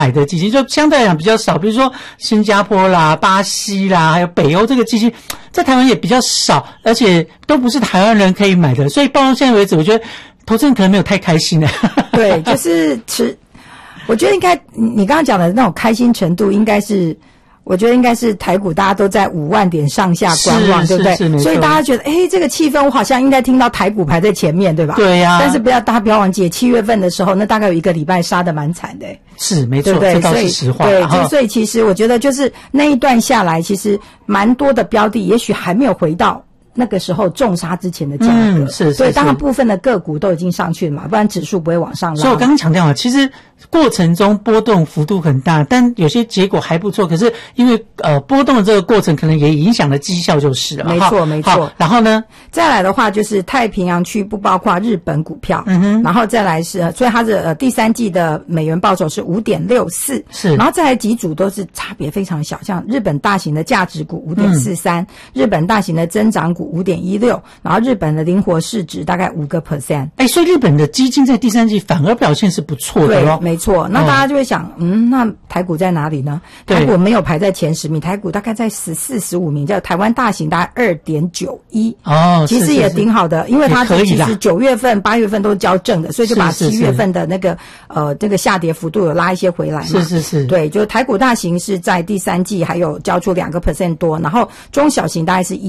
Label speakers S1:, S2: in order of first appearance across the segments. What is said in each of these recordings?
S1: 买的基金，就相对来讲比较少，比如说新加坡啦、巴西啦，还有北欧这个基金，在台湾也比较少，而且都不是台湾人可以买的，所以到现在为止，我觉得投资人可能没有太开心了。
S2: 对，就是我觉得应该你刚刚讲的那种开心程度，应该是。我觉得应该是台股大家都在5万点上下观望，对不对？所以大家觉得，这个气氛我好像应该听到台股排在前面，对吧？
S1: 对呀。
S2: 但是大家不要忘记，7月份的时候，那大概有1个礼拜杀得蛮惨的。
S1: 是，没错，
S2: 对不对？
S1: 这倒是实话。
S2: 对，所以其实我觉得就是那一段下来，其实蛮多的标的，也许还没有回到那个时候重杀之前的价格。
S1: 是。
S2: 所以当然部分的个股都已经上去了嘛，不然指数不会往上拉。
S1: 所以我刚刚强调了，其实过程中波动幅度很大，但有些结果还不错。可是因为波动的这个过程，可能也影响了绩效就是了。
S2: 没错，没错。
S1: 然后呢，
S2: 再来的话就是太平洋区不包括日本股票。然后再来是，所以它的第三季的美元报酬是 5.64。是。然后再来几组都是差别非常小，像日本大型的价值股 5.43，日本大型的增长股 5.16，然后日本的灵活市值大概5%。
S1: 所以日本的基金在第三季反而表现是不错的咯。
S2: 没错，那大家就会想，那台股在哪里呢？台股没有排在前10名，台股大概在14、15名，叫台湾大型大概 2.91。其实也挺好的，因为它其实9月份、8月份都交正的，所以就把7月份的那个这个下跌幅度有拉一些回来嘛。是。对，就台股大型是在第三季还有交出2% 多，然后中小型大概是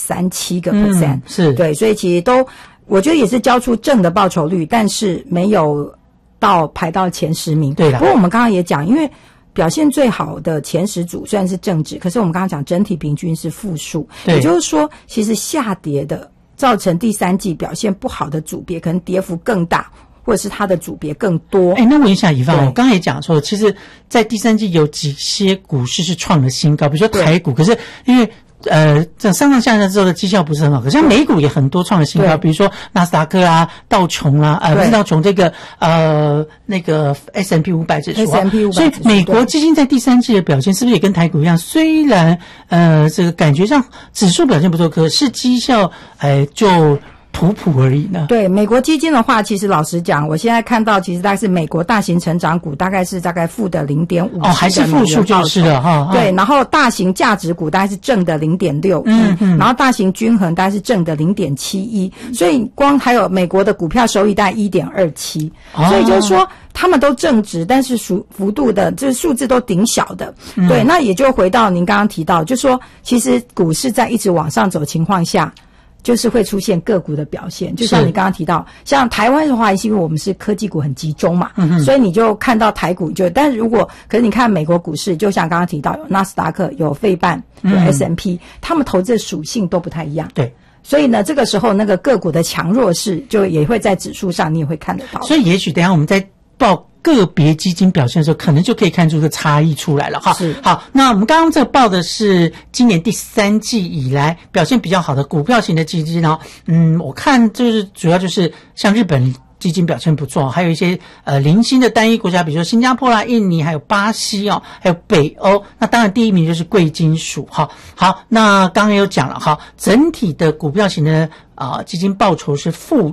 S2: 1.37%。是。对，所以其实都我觉得也是交出正的报酬率，但是没有排到前10名。对啦。不过我们刚刚也讲，因为表现最好的前10组虽然是正值，可是我们刚刚讲整体平均是负数，也就是说其实下跌的造成第三季表现不好的组别可能跌幅更大，或者是它的组别更多。那
S1: 问一下以方，我刚才也讲说，其实在第三季有几些股市是创了新高，比如说台股，可是因为这上下之后的绩效不是很好，可是美股也很多创了新高，比如说纳斯达克啊、道琼啊，不是道琼这个那个 S&P 500指数，S&P 500，所以美国基金在第三季的表现是不是也跟台股一样？虽然这个感觉上指数表现不错，可是绩效就普普而已呢。
S2: 对，美国基金的话，其实老实讲，我现在看到其实大概是美国大型成长股大概负的 0.5，
S1: 还是负数就是了哈。
S2: 对，然后大型价值股大概是正的 0.6，然后大型均衡大概是正的 0.71，所以光还有美国的股票收益大概 1.27，所以就是说他们都正值，但是幅度的就是数字都顶小的。对，那也就回到您刚刚提到，就说其实股市在一直往上走的情况下，就是会出现个股的表现，就像你刚刚提到，像台湾的话，是因为我们是科技股很集中嘛，所以你就看到台股但是可是你看美国股市，就像刚刚提到有纳斯达克、有费半、有 S&P，他们投资的属性都不太一样。对。所以呢，这个时候那个个股的强弱势就也会在指数上你也会看得到。
S1: 所以也许等一下我们在报个别基金表现的时候，可能就可以看出个差异出来了哈。好，那我们刚刚这个报的是今年第三季以来表现比较好的股票型的基金哦。我看就是主要就是像日本基金表现不错，还有一些零星的单一国家，比如说新加坡啦、印尼，还有巴西哦，还有北欧。那当然第一名就是贵金属哈。好，那刚刚也有讲了哈，整体的股票型的基金报酬是负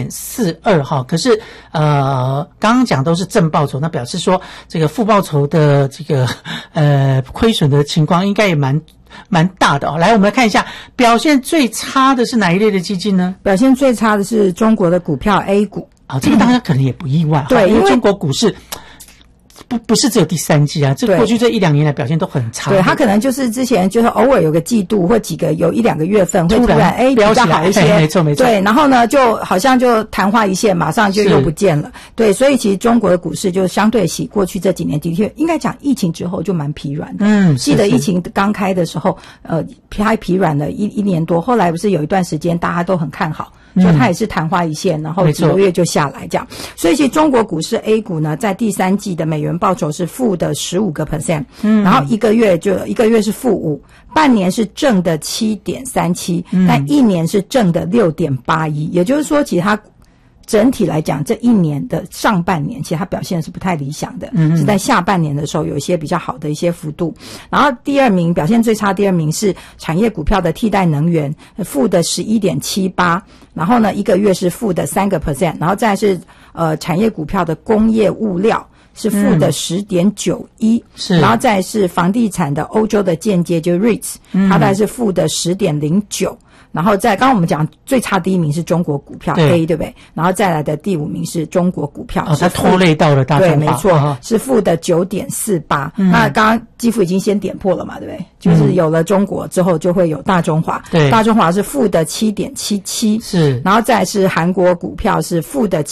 S1: 1.42 哈，可是刚刚讲都是正报酬，那表示说这个负报酬的这个亏损的情况应该也蛮大的哦。来，我们来看一下表现最差的是哪一类的基金呢？
S2: 表现最差的是中国的股票 A 股。
S1: 这个大家可能也不意外，
S2: 对，
S1: 因为中国股市不是只有第三季啊，这过去这1-2年来表现都很差。
S2: 对，它可能就是之前就是偶尔有个季度或有1-2个月份会突然比较好一些，
S1: 没错。
S2: 对，然后呢就好像就昙花一现，马上就又不见了。对，所以其实中国的股市就相对起过去这几年的确应该讲疫情之后就蛮疲软的。记得疫情刚开的时候，还疲软了一年多，后来不是有一段时间大家都很看好。就它也是昙花一现，然后几个月就下来这样。所以其实中国股市 A 股呢，在第三季的美元报酬是负的 15%，然后一个月是负5，半年是正的 7.37，但一年是正的 6.81，也就是说其实它整体来讲，这一年的上半年其实它表现是不太理想的，是在下半年的时候有一些比较好的一些幅度。然后表现最差第二名是产业股票的替代能源，负的 11.78， 然后呢一个月是负的 3%， 然后再来是产业股票的工业物料是负的 10.91，
S1: 是，
S2: 然后再是房地产的欧洲的间接就 REITs，它大概是负的 10.09。然后刚刚我们讲最差第一名是中国股票 A， 对不对？然后再来的第5名是中国股票，
S1: 它拖累到了大中华，
S2: 对，没错，是负的 9.48。那刚刚基富已经先点破了嘛，对不对？就是有了中国之后，就会有大中华，
S1: 对，
S2: 大中华是负的 7.77，
S1: 是，
S2: 然后再来是韩国股票是负的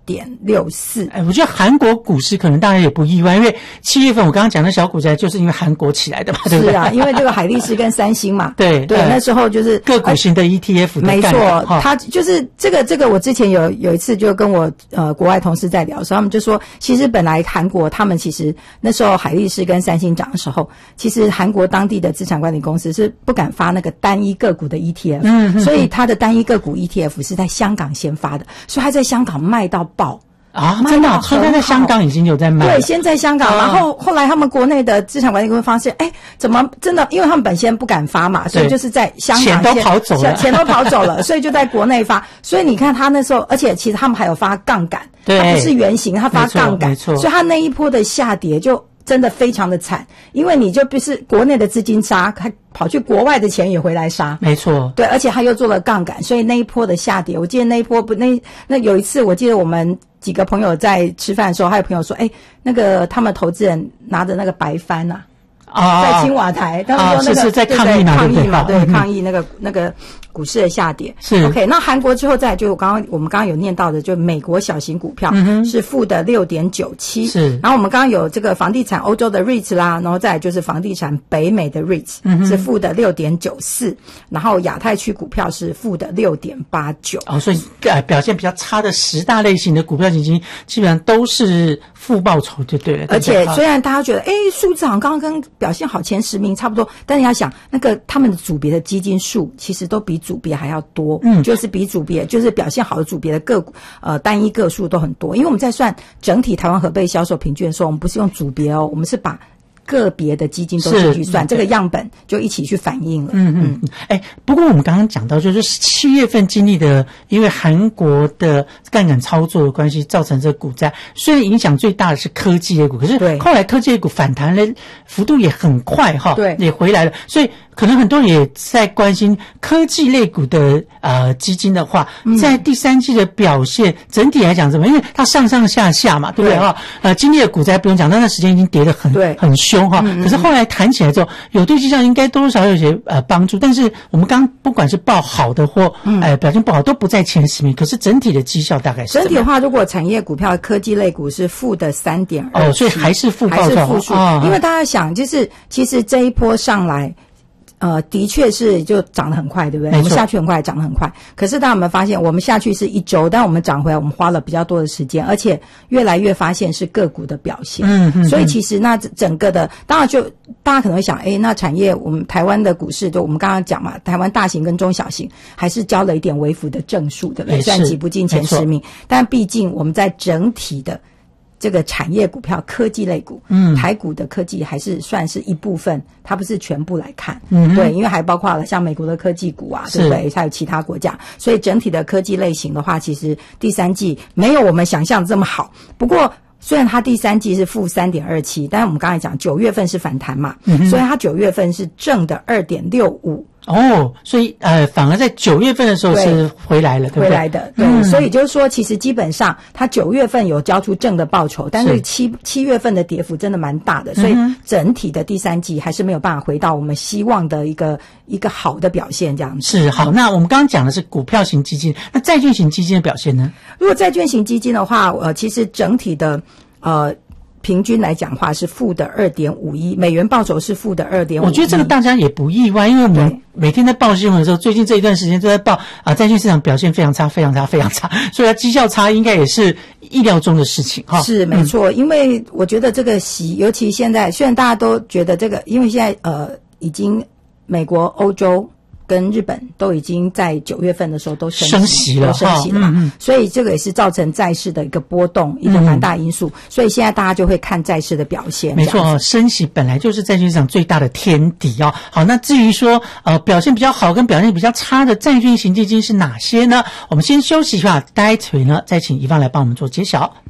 S2: 7.64。
S1: 我觉得韩国股市可能大家也不意外，因为7月份我刚刚讲的小股灾就是因为韩国起来的嘛，对不对？
S2: 是啊，因为这个海力士跟三星嘛，
S1: 对，
S2: 那时候就是
S1: 个股型的 ETF 的
S2: 没错，他就是这个我之前有一次就跟我国外同事在聊的时候，他们就说，其实本来韩国他们其实那时候海力士跟三星涨的时候，其实韩国当地的资产管理公司是不敢发那个单一个股的 ETF，所以他的单一个股 ETF 是在香港先发的，所以他在香港卖到爆。
S1: 真的，现在在香港已经有在卖了。
S2: 对，先在香港，然后后来他们国内的资产管理公司发现，怎么真的？因为他们本身不敢发嘛，所以就是在香港
S1: 钱都跑走了，
S2: 钱都跑走了，所以就在国内发。所以你看他那时候，而且其实他们还有发杠杆，
S1: 对，
S2: 它不是原型，他发杠杆，
S1: 没错，
S2: 所以他那一波的下跌就真的非常的惨，因为你就不是国内的资金杀，还跑去国外的钱也回来杀，
S1: 没错，
S2: 对，而且他又做了杠杆，所以那一波的下跌，我记得那一波那有一次，我记得我们几个朋友在吃饭的时候，还有朋友说，那个他们投资人拿着那个白帆在青瓦台，他们说那个
S1: 是在抗议
S2: 嘛，对，抗议那个股市的下跌。
S1: 是
S2: OK， 那韩国之后再就我们刚刚有念到的，就美国小型股票是负的 6.97，
S1: 是。
S2: 然后我们刚刚有这个房地产欧洲的 REITs 啦，然后再来就是房地产北美的 REITs，是负的 6.94， 然后亚太区股票是负的 6.89。
S1: 所以表现比较差的10大类型的股票基金基本上都是负报酬就对了。
S2: 而且虽然大家觉得数字好像刚刚跟表现好前10名差不多，但你要想那个他们的组别的基金数其实都比组别还要多，就是比组别就是表现好的组别的个股单一个数都很多，因为我们在算整体台湾合备销售平均的时候，我们不是用组别我们是把个别的基金都进去算，这个样本就一起去反映了。
S1: 不过我们刚刚讲到，就是7月份经历的，因为韩国的杠杆操作的关系，造成这个股灾。虽然影响最大的是科技类股，可是后来科技类股反弹的幅度也很快
S2: 对，
S1: 也回来了。所以可能很多人也在关心科技类股的基金的话，在第3季的表现整体来讲怎么样？因为它上上下下嘛，对不对？经历了股灾不用讲，但那时间已经跌得很凶可是后来弹起来之后，有对绩效应该多多少少有些帮助。但是我们刚不管是报好的或表现不好，都不在前10名。可是整体的绩效大概是
S2: 整体的话，如果产业股票科技类股是负的 3.2，
S1: 所以还是负报酬，
S2: 还是负数。因为大家想，就是其实这一波上来。的确是就涨得很快，对不对？我们下去很快，涨得很快。可是大家有没有发现，我们下去是1周，但我们涨回来，我们花了比较多的时间，而且越来越发现是个股的表现。所以其实那整个的，当然就大家可能会想，那产业我们台湾的股市，就我们刚刚讲嘛，台湾大型跟中小型还是交了一点微幅的正数，对不对？虽然挤不进前10名，但毕竟我们在整体的。这个产业股票科技类股，台股的科技还是算是一部分，它不是全部来看，对，因为还包括了像美国的科技股啊，对不对？还有其他国家，所以整体的科技类型的话，其实第3季没有我们想象这么好。不过虽然它第3季是负 3.27， 但是我们刚才讲9月份是反弹嘛，所以它9月份是正的 2.65。
S1: 所以反而在9月份的时候是回来了，对不对？
S2: 回来的，对，所以就是说，其实基本上它9月份有交出正的报酬，但是七月份的跌幅真的蛮大的，所以整体的第3季还是没有办法回到我们希望的一个好的表现，这样子。
S1: 是好，那我们刚刚讲的是股票型基金，那债券型基金的表现呢？
S2: 如果债券型基金的话，其实整体的平均来讲话是负的 2.51， 美元报酬是负的 2.51。
S1: 我觉得这个大家也不意外，因为我们每天在报新闻的时候，最近这一段时间都在报债券市场表现非常差，非常差，非常差，所以它绩效差应该也是意料中的事情
S2: 是没错，因为我觉得这个尤其现在，虽然大家都觉得这个，因为现在已经美国、欧洲。跟日本都已经在9月份的时候都升息了嘛，所以这个也是造成债市的一个波动，一个蛮大因素。所以现在大家就会看债市的表现。
S1: 没错，升息本来就是债券市场最大的天敌好，那至于说表现比较好跟表现比较差的债券型基金是哪些呢？我们先休息一下，待会呢再请宜芳来帮我们做揭晓。